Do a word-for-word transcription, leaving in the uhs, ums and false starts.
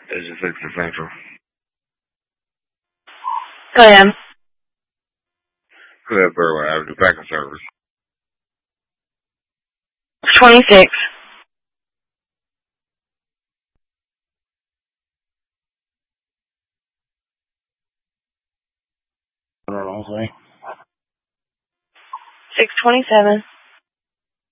It's just six Central. Go ahead. Go ahead, Berwin Avenue, packing service. twenty-six. Hold on, say. six twenty-seven.